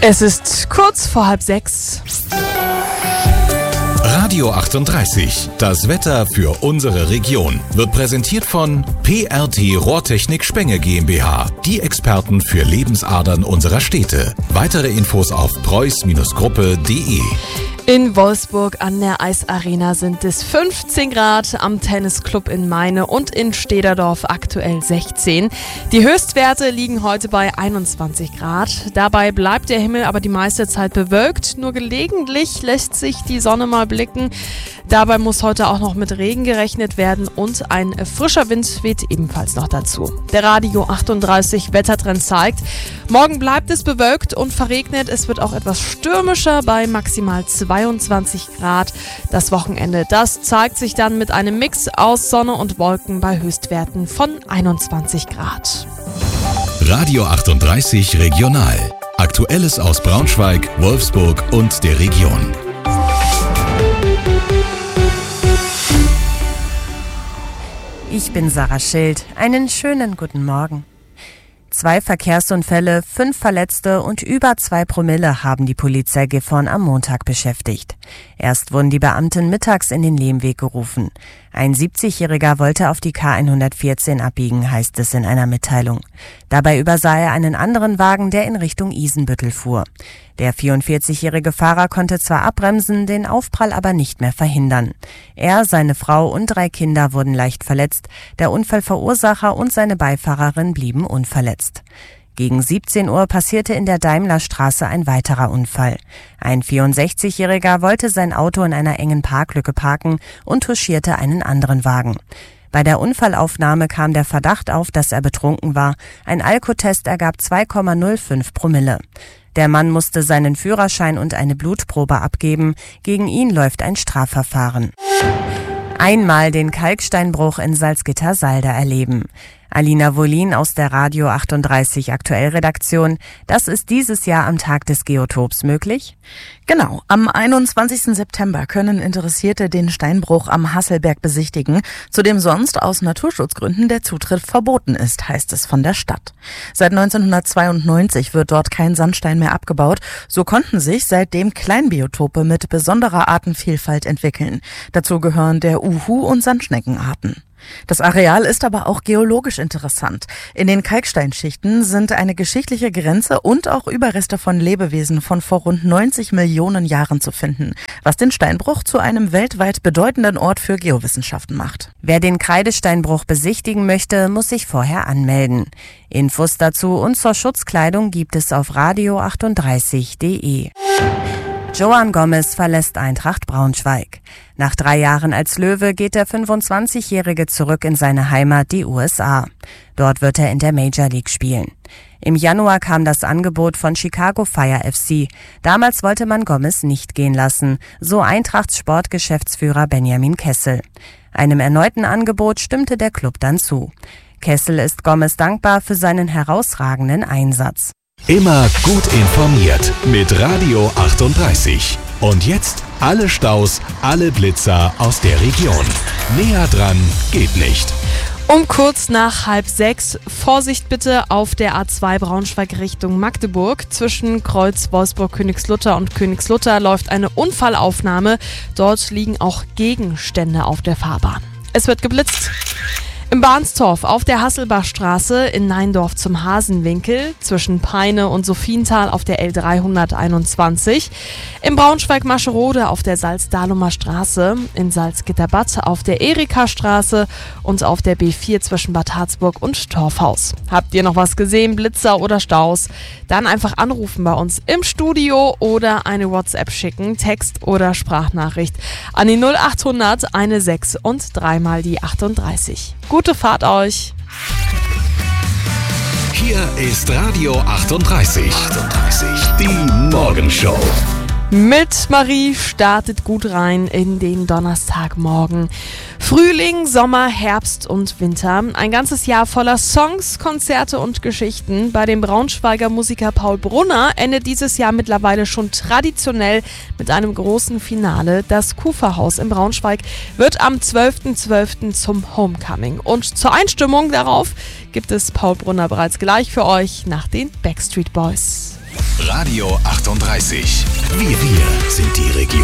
Es ist kurz vor 5:30. Radio 38, das Wetter für unsere Region, wird präsentiert von PRT Rohrtechnik Spenge GmbH, die Experten für Lebensadern unserer Städte. Weitere Infos auf preuß-gruppe.de. In Wolfsburg an der Eisarena sind es 15 Grad, am Tennisclub in Meine und in Stederdorf aktuell 16. Die Höchstwerte liegen heute bei 21 Grad. Dabei bleibt der Himmel aber die meiste Zeit bewölkt. Nur gelegentlich lässt sich die Sonne mal blicken. Dabei muss heute auch noch mit Regen gerechnet werden und ein frischer Wind weht ebenfalls noch dazu. Der Radio 38 Wettertrend zeigt, morgen bleibt es bewölkt und verregnet. Es wird auch etwas stürmischer bei maximal 22 Grad. Das Wochenende, das zeigt sich dann mit einem Mix aus Sonne und Wolken bei Höchstwerten von 21 Grad. Radio 38 Regional. Aktuelles aus Braunschweig, Wolfsburg und der Region. Ich bin Sarah Schild. Einen schönen guten Morgen. 2 Verkehrsunfälle, 5 Verletzte und über 2 Promille haben die Polizei Gifhorn am Montag beschäftigt. Erst wurden die Beamten mittags in den Lehmweg gerufen. Ein 70-Jähriger wollte auf die K114 abbiegen, heißt es in einer Mitteilung. Dabei übersah er einen anderen Wagen, der in Richtung Isenbüttel fuhr. Der 44-jährige Fahrer konnte zwar abbremsen, den Aufprall aber nicht mehr verhindern. Er, seine Frau und 3 Kinder wurden leicht verletzt. Der Unfallverursacher und seine Beifahrerin blieben unverletzt. Gegen 17 Uhr passierte in der Daimlerstraße ein weiterer Unfall. Ein 64-Jähriger wollte sein Auto in einer engen Parklücke parken und touchierte einen anderen Wagen. Bei der Unfallaufnahme kam der Verdacht auf, dass er betrunken war. Ein Alkotest ergab 2,05 Promille. Der Mann musste seinen Führerschein und eine Blutprobe abgeben. Gegen ihn läuft ein Strafverfahren. Einmal den Kalksteinbruch in Salzgitter-Salda erleben. Alina Wollin aus der Radio 38 Aktuell-Redaktion. Das ist dieses Jahr am Tag des Geotops möglich? Genau, am 21. September können Interessierte den Steinbruch am Hasselberg besichtigen, zu dem sonst aus Naturschutzgründen der Zutritt verboten ist, heißt es von der Stadt. Seit 1992 wird dort kein Sandstein mehr abgebaut, so konnten sich seitdem Kleinbiotope mit besonderer Artenvielfalt entwickeln. Dazu gehören der Uhu- und Sandschneckenarten. Das Areal ist aber auch geologisch interessant. In den Kalksteinschichten sind eine geschichtliche Grenze und auch Überreste von Lebewesen von vor rund 90 Millionen Jahren zu finden, was den Steinbruch zu einem weltweit bedeutenden Ort für Geowissenschaften macht. Wer den Kreidesteinbruch besichtigen möchte, muss sich vorher anmelden. Infos dazu und zur Schutzkleidung gibt es auf radio38.de. Joan Gomez verlässt Eintracht Braunschweig. Nach 3 Jahren als Löwe geht der 25-Jährige zurück in seine Heimat, die USA. Dort wird er in der Major League spielen. Im Januar kam das Angebot von Chicago Fire FC. Damals wollte man Gomez nicht gehen lassen, so Eintrachts Sportgeschäftsführer Benjamin Kessel. Einem erneuten Angebot stimmte der Club dann zu. Kessel ist Gomez dankbar für seinen herausragenden Einsatz. Immer gut informiert mit Radio 38. Und jetzt alle Staus, alle Blitzer aus der Region. Näher dran geht nicht. Um kurz nach 5:30, Vorsicht bitte auf der A2 Braunschweig Richtung Magdeburg. Zwischen Kreuz Wolfsburg-Königslutter und Königslutter läuft eine Unfallaufnahme. Dort liegen auch Gegenstände auf der Fahrbahn. Es wird geblitzt. Im Bahnstorf auf der Hasselbachstraße in Neindorf zum Hasenwinkel, zwischen Peine und Sophiental auf der L321, im Braunschweig-Mascherode auf der Salzdahlumer Straße, in Salzgitterbad auf der Erika-Straße und auf der B4 zwischen Bad Harzburg und Torfhaus. Habt ihr noch was gesehen, Blitzer oder Staus? Dann einfach anrufen bei uns im Studio oder eine WhatsApp schicken, Text- oder Sprachnachricht an die 0800 16 und 3 mal die 38. Gute Fahrt euch! Hier ist Radio 38. Die Morgenshow. Mit Marie startet gut rein in den Donnerstagmorgen. Frühling, Sommer, Herbst und Winter. Ein ganzes Jahr voller Songs, Konzerte und Geschichten. Bei dem Braunschweiger Musiker Paul Brunner endet dieses Jahr mittlerweile schon traditionell mit einem großen Finale. Das Kuferhaus in Braunschweig wird am 12.12. zum Homecoming. Und zur Einstimmung darauf gibt es Paul Brunner bereits gleich für euch nach den Backstreet Boys. Radio 38. Wir sind die Region.